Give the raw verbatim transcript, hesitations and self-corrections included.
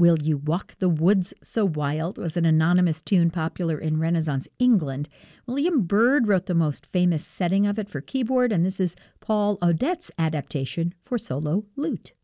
Will You Walk the Woods So Wild was an anonymous tune popular in Renaissance England. William Byrd wrote the most famous setting of it for keyboard, and this is Paul Odet's adaptation for solo lute.